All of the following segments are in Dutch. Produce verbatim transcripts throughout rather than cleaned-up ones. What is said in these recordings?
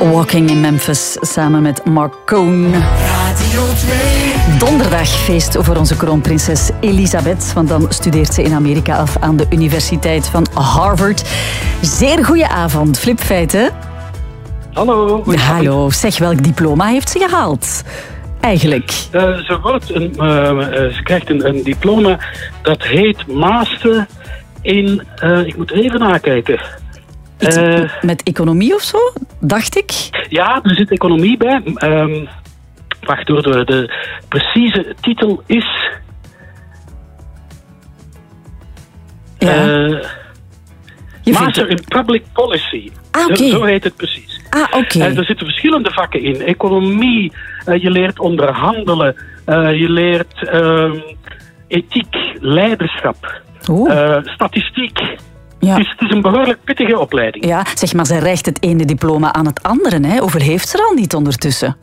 Walking in Memphis samen met Mark Cohn. Radio twee. Donderdag feest voor onze kroonprinses Elisabeth, want dan studeert ze in Amerika af aan de Universiteit van Harvard. Zeer goeie avond, Flipfeiten. Hallo. Hallo, zeg, welk diploma heeft ze gehaald? Eigenlijk. Uh, ze, wordt een, uh, uh, ze krijgt een, een diploma dat heet Master in... Uh, ik moet even nakijken. Uh, met economie of zo, dacht ik? Ja, er zit economie bij. Um, wacht hoor, de, de precieze titel is... Ja. Uh, Master in Public Policy. Ah, okay. Zo heet het precies. Ah, oké. Okay. Uh, er zitten verschillende vakken in. Economie, uh, je leert onderhandelen, uh, je leert uh, ethiek, leiderschap, uh, statistiek. Ja. Het, is, het is een behoorlijk pittige opleiding. Ja, zeg maar, ze rijgt het ene diploma aan het andere. Hè? Hoeveel heeft ze er al niet ondertussen?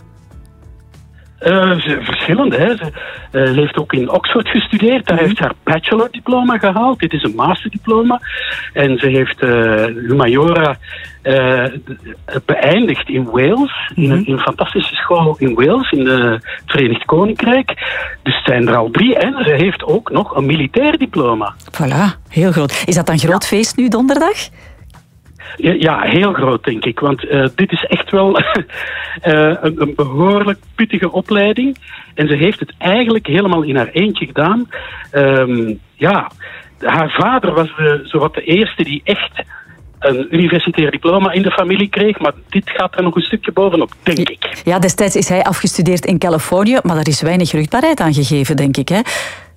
Uh, ze, verschillende. Hè. Ze uh, heeft ook in Oxford gestudeerd. Daar mm-hmm. heeft ze haar bachelordiploma gehaald. Dit is een masterdiploma. En ze heeft uh, humaniora uh, beëindigd in Wales. Mm-hmm. in, een, in een fantastische school in Wales, in de, het Verenigd Koninkrijk. Dus het zijn er al drie. En ze heeft ook nog een militair diploma. Voilà, heel groot. Is dat een groot ja. feest nu donderdag? Ja, ja, heel groot, denk ik. Want uh, dit is echt wel uh, een, een behoorlijk pittige opleiding. En ze heeft het eigenlijk helemaal in haar eentje gedaan. Um, ja, haar vader was de, zowat de eerste die echt een universitair diploma in de familie kreeg. Maar dit gaat er nog een stukje bovenop, denk ik. Ja, destijds is hij afgestudeerd in Californië. Maar daar is weinig vruchtbaarheid aan gegeven, denk ik, hè?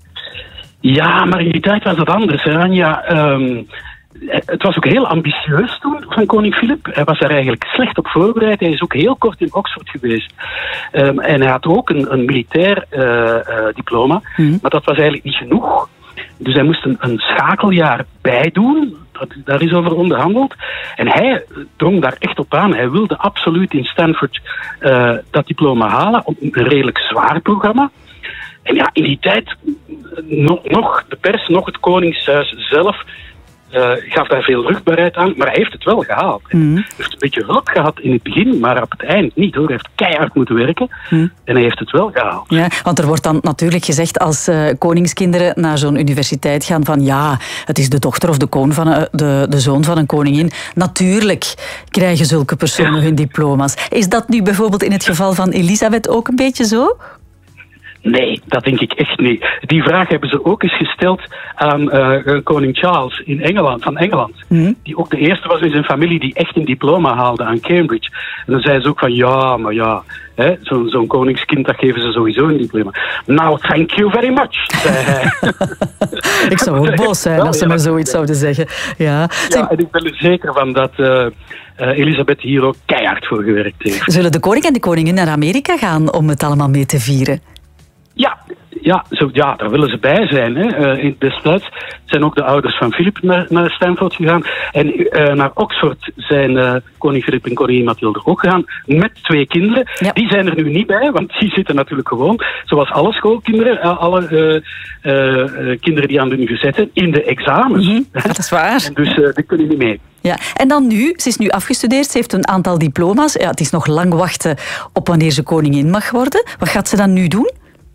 Ja, maar in die tijd was dat anders, hè, Anja. Um, Het was ook heel ambitieus toen van koning Filip. Hij was daar eigenlijk slecht op voorbereid. Hij is ook heel kort in Oxford geweest. Um, en hij had ook een, een militair uh, uh, diploma. Mm. Maar dat was eigenlijk niet genoeg. Dus hij moest een, een schakeljaar bijdoen. Dat, daar is over onderhandeld. En hij drong daar echt op aan. Hij wilde absoluut in Stanford uh, dat diploma halen. Op een redelijk zwaar programma. En ja, in die tijd nog, nog de pers, nog het koningshuis zelf... Uh, gaf daar veel vruchtbaarheid aan, maar hij heeft het wel gehaald. Mm. Hij heeft een beetje hulp gehad in het begin, maar op het eind niet hoor. Hij heeft keihard moeten werken mm. en hij heeft het wel gehaald. Ja, want er wordt dan natuurlijk gezegd als uh, koningskinderen naar zo'n universiteit gaan van ja, het is de dochter of de, koon van, uh, de, de zoon van een koningin. Natuurlijk krijgen zulke personen ja. hun diploma's. Is dat nu bijvoorbeeld in het geval van Elisabeth ook een beetje zo? Nee, dat denk ik echt niet. Die vraag hebben ze ook eens gesteld aan uh, koning Charles in Engeland, van Engeland. Mm. Die ook de eerste was in zijn familie die echt een diploma haalde aan Cambridge. En dan zei ze ook van ja, maar ja, hè, zo, zo'n koningskind, dat geven ze sowieso een diploma. Nou, thank you very much, zei hij. Ik zou ook boos zijn als ze me zoiets zouden zeggen. Ja, ja en ik ben er zeker van dat uh, uh, Elisabeth hier ook keihard voor gewerkt heeft. Zullen de koning en de koningin naar Amerika gaan om het allemaal mee te vieren? Ja, ja, zo, ja, daar willen ze bij zijn. Hè. Uh, in destijds zijn ook de ouders van Filip naar, naar Stanford gegaan. En uh, naar Oxford zijn uh, koning Filip en koningin Mathilde ook gegaan. Met twee kinderen. Ja. Die zijn er nu niet bij, want die zitten natuurlijk gewoon, zoals alle schoolkinderen, uh, alle uh, uh, uh, kinderen die aan de universiteit zijn, in de examens. Mm-hmm, dat is waar. En dus uh, die kunnen niet mee. Ja, en dan nu, ze is nu afgestudeerd, ze heeft een aantal diploma's. Ja, het is nog lang wachten op wanneer ze koningin mag worden. Wat gaat ze dan nu doen?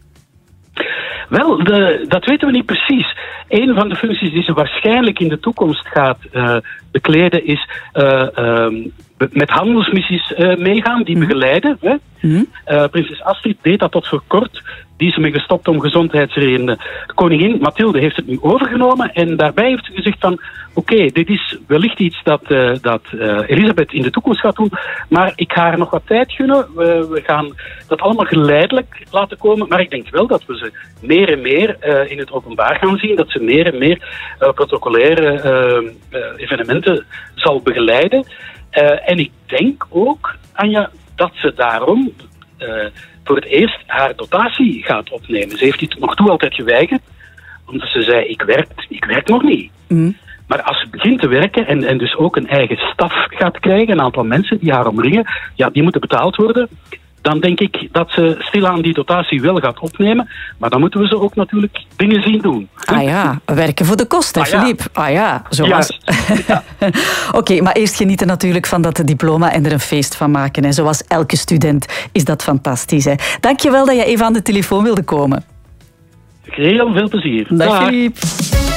Wel, de, dat weten we niet precies. Een van de functies die ze waarschijnlijk in de toekomst gaat uh, bekleden is uh, um, met handelsmissies uh, meegaan, die begeleiden. Hè? Mm-hmm. Uh, prinses Astrid deed dat tot voor kort. Die is ermee gestopt om gezondheidsredenen. De koningin Mathilde heeft het nu overgenomen en daarbij heeft ze gezegd van oké, okay, dit is wellicht iets dat, uh, dat uh, Elisabeth in de toekomst gaat doen, maar ik ga haar nog wat tijd gunnen. We, we gaan dat allemaal geleidelijk laten komen, maar ik denk wel dat we ze meer en meer uh, in het openbaar gaan zien, dat ze meer en meer uh, protocolaire uh, uh, evenementen zal begeleiden. Uh, en ik denk ook, Anja, dat ze daarom uh, voor het eerst haar dotatie gaat opnemen. Ze heeft dit nog toe altijd geweigerd, omdat ze zei, ik werk, ik werk nog niet. Mm. Maar als ze begint te werken en, en dus ook een eigen staf gaat krijgen, een aantal mensen die haar omringen, ja, die moeten betaald worden. dan denk ik dat ze stilaan die dotatie wel gaat opnemen. Maar dan moeten we ze ook natuurlijk dingen zien doen. Ah ja, werken voor de kosten, ah, ja. Philippe. Ah ja, zoals... Ja. Oké, okay, maar eerst genieten natuurlijk van dat diploma en er een feest van maken. Hè. Zoals elke student is dat fantastisch. Hè. Dank je wel dat je even aan de telefoon wilde komen. Heel veel plezier. Dag, Philippe.